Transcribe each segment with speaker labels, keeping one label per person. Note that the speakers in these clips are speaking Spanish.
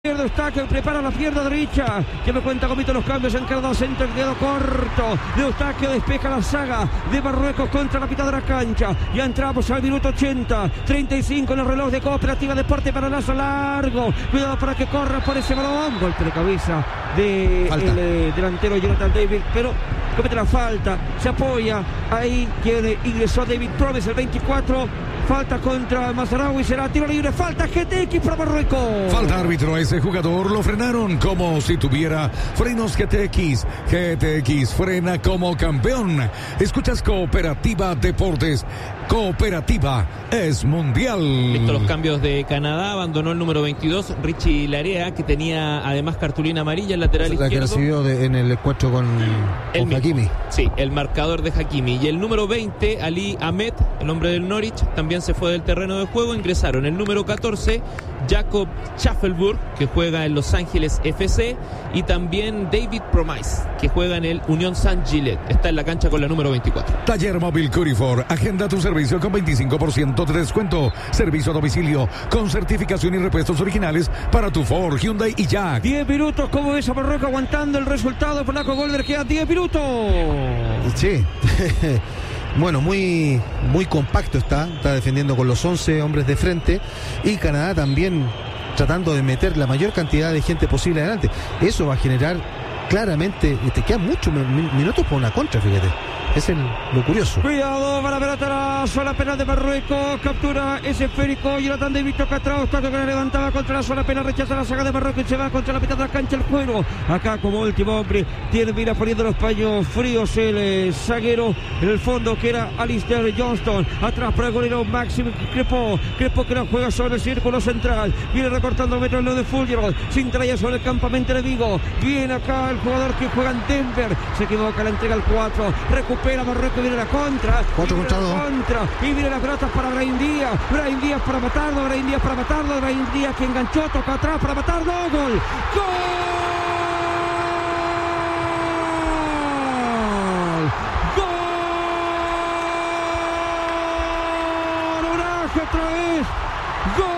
Speaker 1: izquierdo está que prepara la pierna derecha, que me cuenta Gomito los cambios, encarado centro, el dedo corto de Eustaquio, despeja la saga de Marruecos contra la mitad de la cancha. Ya entramos al minuto 80, 35 en el reloj de Cooperativa Deporte para Lazo largo, cuidado para que corra por ese balón, golpe de cabeza del delantero Jonathan David, pero comete la falta, se apoya ahí, quien ingresó David Promes, el 24, falta contra Mazaraoui, será tiro libre, falta GTX para Marruecos.
Speaker 2: Falta árbitro, a ese jugador lo frenaron como si tuviera frenos GTX. GTX frena como campeón. Escuchas Cooperativa Deportes. Cooperativa es mundial.
Speaker 3: Listo los cambios de Canadá. Abandonó el número 22, Richie Larea, que tenía además cartulina amarilla, el lateral izquierdo.
Speaker 4: La que recibió en el encuentro con Hakimi.
Speaker 3: Sí, el marcador de Hakimi. Y el número 20, Ali Ahmed, el hombre del Norwich, también se fue del terreno de juego. Ingresaron el número 14, Jacob Schaffelburg, que juega en Los Ángeles FC, y también David Promise, que juega en el Unión Saint-Gilles. Está en la cancha con la número 24.
Speaker 2: Taller Móvil Curifor. Agenda tu servicio con 25% de descuento. Servicio a domicilio con certificación y repuestos originales para tu Ford, Hyundai y Jack.
Speaker 1: 10 minutos, ¿cómo ves a Marruecos aguantando el resultado? Polaco Golder, queda 10 minutos.
Speaker 4: Sí. Bueno, muy compacto está defendiendo con los 11 hombres de frente, y Canadá también tratando de meter la mayor cantidad de gente posible adelante. Eso va a generar claramente, te quedan muchos minutos por una contra, fíjate. Es lo curioso.
Speaker 1: Cuidado, para la pelota, la zona penal de Marruecos. Captura ese esférico. Jonathan David toca atrás. Eustaquio que la levantaba contra la zona penal. Rechaza la saga de Marruecos y se va contra la mitad de la cancha el juego. Acá como último hombre mira poniendo los paños fríos el zaguero en el fondo, que era Alistair Johnston. Atrás para el golero Maxime Crepeau. Crepeau que no juega sobre el círculo central. Viene recortando el metro en lo de Fulgero. Sin traya sobre el campamento enemigo. Viene acá el jugador que juega en Denver. Se equivoca, la entrega al 4. Recupera Marruecos, viene la contra.
Speaker 4: 4 contra 2.
Speaker 1: Y viene las pelotas para Brahim Díaz. Brahim Díaz para matarlo. Brahim Díaz para matarlo. Brahim Díaz que enganchó, toca atrás para matarlo. Gol. ¡Gol! ¡Gol! ¡Oraje otra vez! ¡Gol!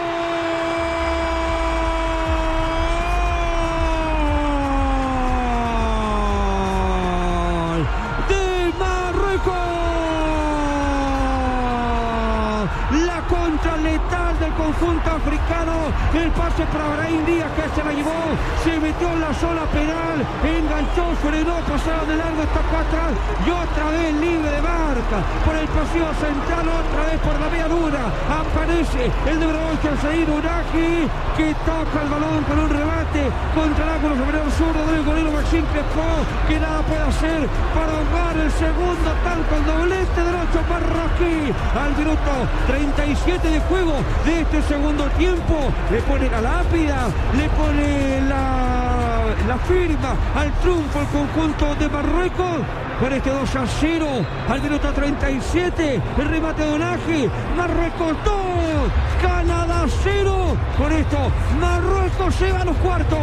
Speaker 1: La contra letal del conjunto africano, el pase para Brahim Díaz que se la llevó, se metió en la zona penal, enganchó, frenó, pasaron de largo, está acá atrás y otra vez libre de marca por el pasillo central, otra vez por la media luna, aparece el número 8, Said Unagi, que toca el balón con un rebate contra el ángulo superior zurdo del golero Maxime Crepeau, que nada puede hacer para ahogar el segundo tanto, el doblete del 8 marroquí al minuto 37 de juego de este segundo tiempo. Le pone la lápida, le pone la firma al triunfo el conjunto de Marruecos con este 2-0 al minuto 37. El remate de Unagi. Marruecos 2, Canadá 0. Con esto Marruecos se va a los cuartos.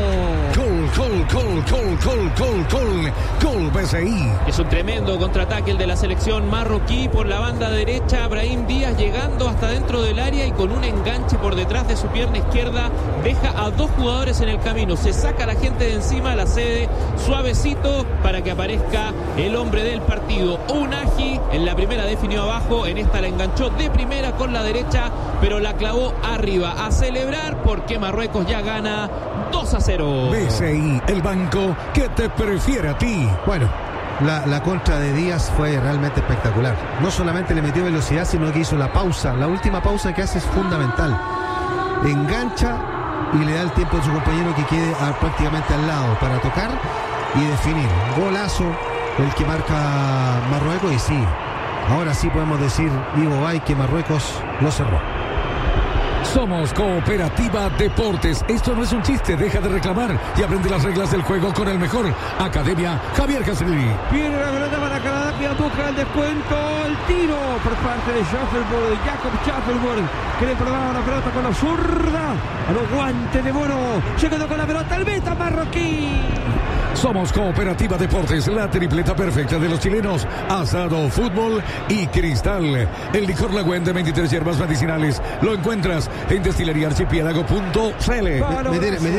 Speaker 2: Gol BCI.
Speaker 3: Es un tremendo contraataque el de la selección marroquí por la banda derecha. Brahim Díaz llegando hasta dentro del área y con un enganche por detrás de su pierna izquierda deja a 2 jugadores en el camino. Se saca a la gente de encima, la cede suavecito para que aparezca el hombre del partido. Unagi en la primera definió abajo, en esta la enganchó de primera con la derecha, pero la clavó arriba. A celebrar porque Marruecos ya gana 2-0.
Speaker 2: BCI, el banco que te prefiere a ti.
Speaker 4: Bueno, la contra de Díaz fue realmente espectacular. No solamente le metió velocidad, sino que hizo la pausa. La última pausa que hace es fundamental. Engancha y le da el tiempo a su compañero que quede prácticamente al lado para tocar y definir. Golazo el que marca Marruecos, y sí, ahora sí podemos decir, Ivo Bay, que Marruecos lo cerró.
Speaker 2: Somos Cooperativa Deportes. Esto no es un chiste, deja de reclamar y aprende las reglas del juego con el mejor. Academia Javier Caselli.
Speaker 1: Viene la pelota para Canadá que busca el descuento, el tiro por parte de Schaffelburg, Jacob Schaffelburg, que le probaba la pelota con la zurda a los guantes de mono. Se quedó con la pelota el meta marroquí.
Speaker 2: Somos Cooperativa Deportes, la tripleta perfecta de los chilenos. Asado, fútbol y cristal. El licor Lagüen de 23 hierbas medicinales lo encuentras en destileriaarchipiélago.cl.
Speaker 4: Me